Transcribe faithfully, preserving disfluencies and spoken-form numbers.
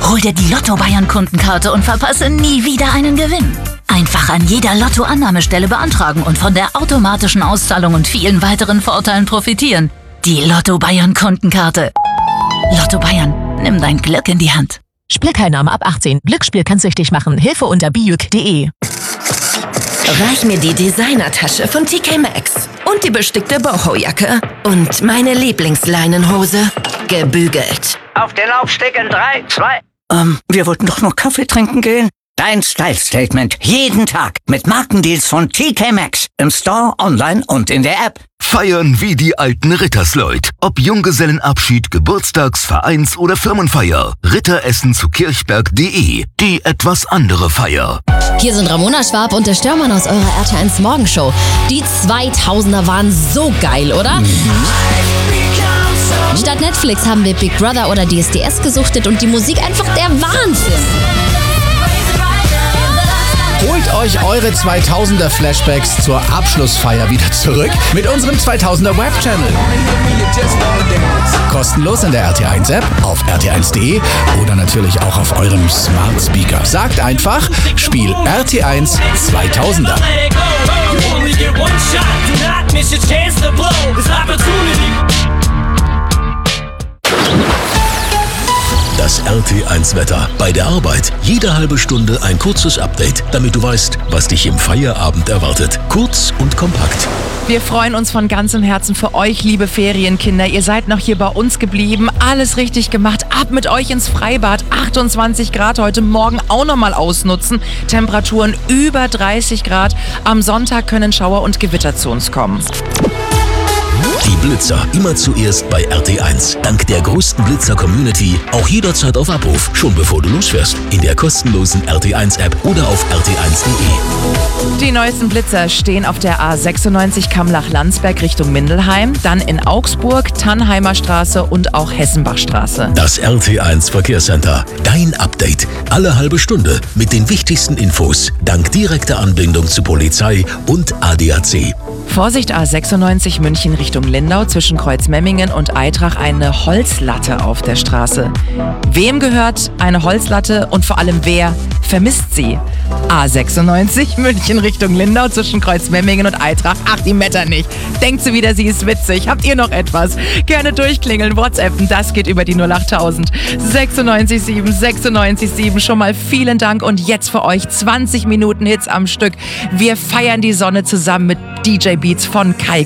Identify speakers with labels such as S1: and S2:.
S1: Hol dir die Lotto Bayern Kundenkarte und verpasse nie wieder einen Gewinn. Einfach an jeder Lotto-Annahmestelle beantragen und von der automatischen Auszahlung und vielen weiteren Vorteilen profitieren. Die Lotto Bayern Kundenkarte. Lotto Bayern, nimm dein Glück in die Hand.
S2: Spielteilnahme ab achtzehn. Glücksspiel kann süchtig machen. Hilfe unter bijuk punkt de.
S3: Reich mir die Designertasche von T K Maxx und die bestickte Boho-Jacke und meine Lieblingsleinenhose gebügelt.
S4: Auf den Laufsteg in drei, zwei...
S5: Ähm, wir wollten doch nur Kaffee trinken gehen. Dein Style-Statement. Jeden Tag. Mit Markendeals von T K Maxx. Im Store, online und in der App.
S6: Feiern wie die alten Rittersleut. Ob Junggesellenabschied, Geburtstags-, Vereins- oder Firmenfeier. Ritteressen zu kirchberg punkt de. Die etwas andere Feier.
S7: Hier sind Ramona Schwab und der Störmann aus eurer R T eins Morgenshow. Die zweitausender waren so geil, oder? Mhm. Statt Netflix haben wir Big Brother oder D S D S gesuchtet und die Musik einfach der Wahnsinn.
S8: Holt euch eure zweitausender Flashbacks zur Abschlussfeier wieder zurück mit unserem zweitausender Webchannel. Kostenlos in der R T eins App, auf r t eins punkt de oder natürlich auch auf eurem Smart Speaker. Sagt einfach, Spiel R T eins zweitausender.
S9: Das R T eins Wetter. Bei der Arbeit jede halbe Stunde ein kurzes Update, damit du weißt, was dich im Feierabend erwartet. Kurz und kompakt.
S10: Wir freuen uns von ganzem Herzen für euch, liebe Ferienkinder. Ihr seid noch hier bei uns geblieben. Alles richtig gemacht. Ab mit euch ins Freibad. achtundzwanzig Grad heute Morgen auch nochmal ausnutzen. Temperaturen über dreißig Grad. Am Sonntag können Schauer und Gewitter zu uns kommen.
S9: Die Blitzer immer zuerst bei R T eins. Dank der größten Blitzer-Community auch jederzeit auf Abruf, schon bevor du losfährst. In der kostenlosen R T eins App oder auf r t eins punkt de.
S10: Die neuesten Blitzer stehen auf der A sechsundneunzig Kamlach-Landsberg Richtung Mindelheim, dann in Augsburg, Tannheimer Straße und auch Hessenbachstraße.
S9: Das R T eins Verkehrscenter. Dein Update. Alle halbe Stunde mit den wichtigsten Infos. Dank direkter Anbindung zu Polizei und A D A C.
S10: Vorsicht, A sechsundneunzig München Richtung Lindau, zwischen Kreuzmemmingen und Eitrach eine Holzlatte auf der Straße. Wem gehört eine Holzlatte und vor allem wer vermisst sie? A sechsundneunzig München Richtung Lindau, zwischen Kreuzmemmingen und Eitrach. Ach, die Metter nicht. Denkt sie wieder, sie ist witzig. Habt ihr noch etwas? Gerne durchklingeln, WhatsAppen, das geht über die null achttausend. sechsundneunzig sieben, sechsundneunzig sieben. Schon mal vielen Dank und jetzt für euch zwanzig Minuten Hits am Stück. Wir feiern die Sonne zusammen mit D J Beats von Kai.